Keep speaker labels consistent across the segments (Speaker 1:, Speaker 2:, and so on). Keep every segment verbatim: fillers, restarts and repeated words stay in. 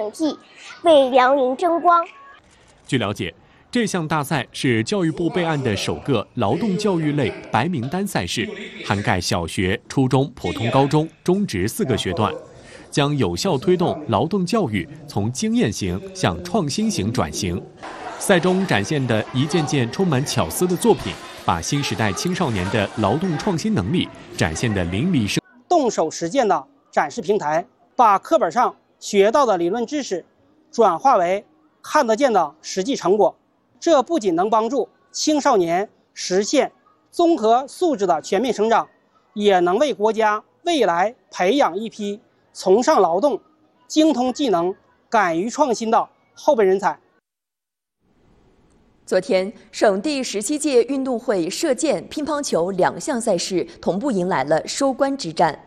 Speaker 1: 成绩，为辽宁争光。
Speaker 2: 据了解，这项大赛是教育部备案的首个劳动教育类白名单赛事，涵盖小学、初中、普通高中、中职四个学段，将有效推动劳动教育从经验型向创新型转型。赛中展现的一件件充满巧思的作品，把新时代青少年的劳动创新能力展现得淋漓生。
Speaker 3: 动手实践的展示平台，把课本上学到的理论知识转化为看得见的实际成果。这不仅能帮助青少年实现综合素质的全面成长，也能为国家未来培养一批崇尚劳动、精通技能、敢于创新的后备人才。
Speaker 4: 昨天，省第十七届运动会射箭、乒乓球两项赛事同步迎来了收官之战。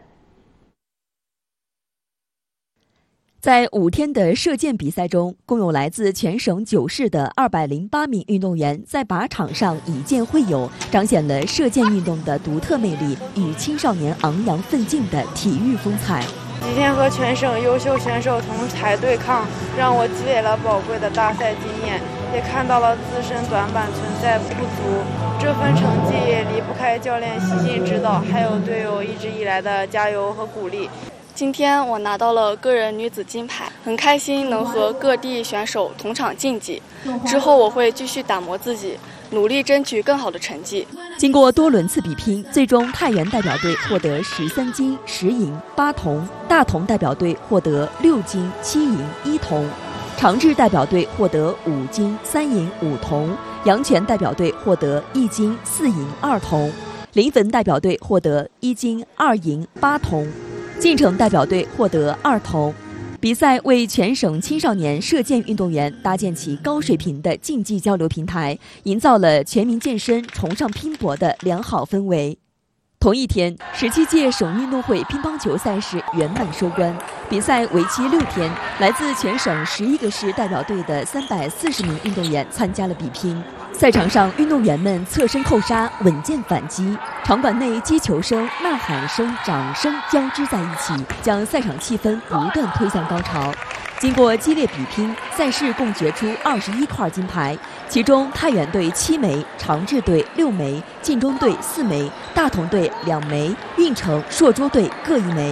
Speaker 4: 在五天的射箭比赛中，共有来自全省九市的二百零八名运动员在靶场上以箭会友，彰显了射箭运动的独特魅力与青少年昂扬奋进的体育风采。
Speaker 5: 今天和全省优秀选手同台对抗，让我积累了宝贵的大赛经验，也看到了自身短板存在不足。这份成绩也离不开教练悉心指导，还有队友一直以来的加油和鼓励。
Speaker 6: 今天我拿到了个人女子金牌，很开心能和各地选手同场竞技。之后我会继续打磨自己，努力争取更好的成绩。
Speaker 4: 经过多轮次比拼，最终太原代表队获得十三金、十银、八铜；大同代表队获得六金、七银、一铜；长治代表队获得五金、三银、五铜；阳泉代表队获得一金、四银、二铜；临汾代表队获得一金、二银、八铜；晋城代表队获得二铜。比赛为全省青少年射箭运动员搭建起高水平的竞技交流平台，营造了全民健身、崇尚拼搏的良好氛围。同一天，十七届省运动会乒乓球赛事圆满收官。比赛为期六天，来自全省十一个市代表队的三百四十名运动员参加了比拼。赛场上，运动员们侧身扣杀，稳健反击，场馆内击球声、呐喊声、掌声交织在一起，将赛场气氛不断推向高潮。经过激烈比拼，赛事共决出二十一块金牌，其中太原队七枚，长治队六枚，晋中队四枚，大同队两枚，运城、朔州队各一枚。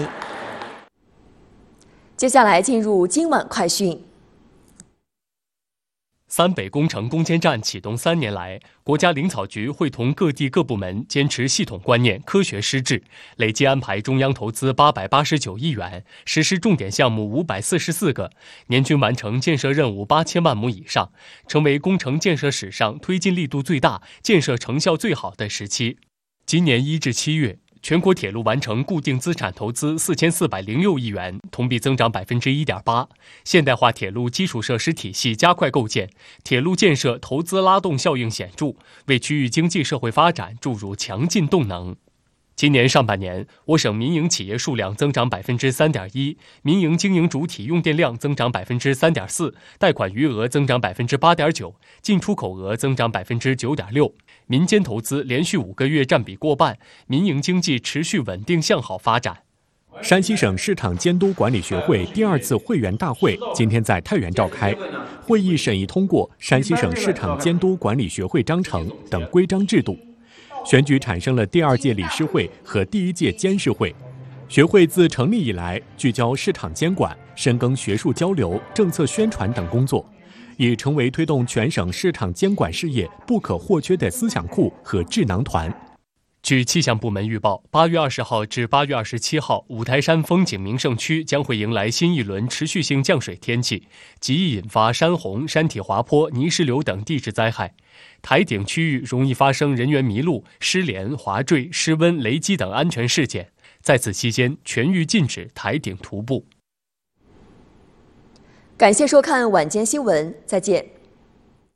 Speaker 4: 接下来进入今晚快讯。
Speaker 7: 三北工程攻坚战启动三年来，国家林草局会同各地各部门坚持系统观念、科学施治，累计安排中央投资八百八十九亿元，实施重点项目五百四十四个，年均完成建设任务八千万亩以上，成为工程建设史上推进力度最大、建设成效最好的时期。今年一至七月，全国铁路完成固定资产投资四千四百零六亿元，同比增长百分之一点八。现代化铁路基础设施体系加快构建，铁路建设投资拉动效应显著，为区域经济社会发展注入强劲动能。今年上半年，我省民营企业数量增长百分之三点一，民营经营主体用电量增长百分之三点四，贷款余额增长百分之八点九，进出口额增长百分之九点六，民间投资连续五个月占比过半，民营经济持续稳定向好发展。
Speaker 2: 山西省市场监督管理学会第二次会员大会今天在太原召开，会议审议通过山西省市场监督管理学会章程等规章制度。选举产生了第二届理事会和第一届监事会。学会自成立以来，聚焦市场监管，深耕学术交流、政策宣传等工作，已成为推动全省市场监管事业不可或缺的思想库和智囊团。
Speaker 7: 据气象部门预报，八月二十号至八月二十七号，五台山风景名胜区将会迎来新一轮持续性降水天气，极易引发山洪、山体滑坡、泥石流等地质灾害。台顶区域容易发生人员迷路、失联、滑坠、失温、雷击等安全事件。在此期间，全域禁止台顶徒步。
Speaker 4: 感谢收看晚间新闻，再见。